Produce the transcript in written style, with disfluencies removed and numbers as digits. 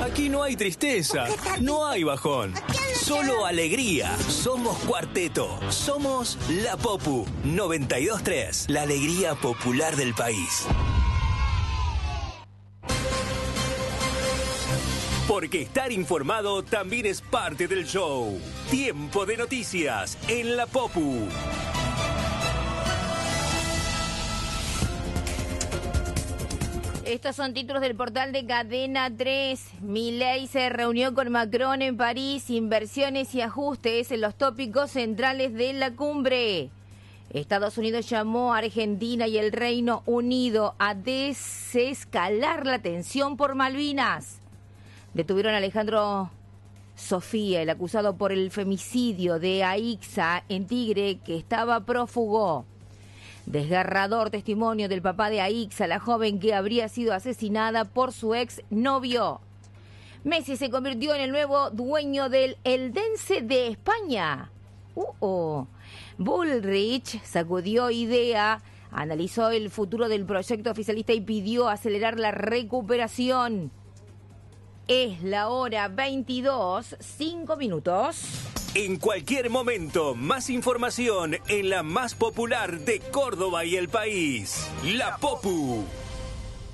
Aquí no hay tristeza, no hay bajón, solo alegría. Somos Cuarteto, somos La Popu 92.3, la alegría popular del país. Porque estar informado también es parte del show. Tiempo de noticias en La Popu. Estos son títulos del portal de Cadena 3. Milei se reunió con Macron en París. Inversiones y ajustes en los tópicos centrales de la cumbre. Estados Unidos llamó a Argentina y el Reino Unido a desescalar la tensión por Malvinas. Detuvieron a Alejandro Sofía, el acusado por el femicidio de Aixa en Tigre, que estaba prófugo. Desgarrador testimonio del papá de Aixa, la joven que habría sido asesinada por su ex novio. Messi se convirtió en el nuevo dueño del Eldense de España. Bullrich sacudió idea, analizó el futuro del proyecto oficialista y pidió acelerar la recuperación. Es la hora 22, 5 minutos. En cualquier momento, más información en la más popular de Córdoba y el país. La Popu.